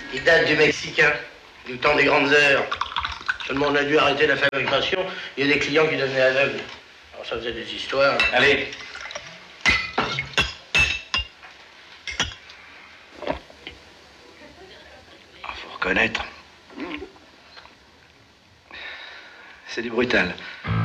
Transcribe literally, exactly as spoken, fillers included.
Il date du Mexicain, du temps des grandes heures. Seulement on a dû arrêter la fabrication, il y a des clients qui devenaient aveugles. Alors ça faisait des histoires. Allez. Ah, faut reconnaître. C'est du brutal.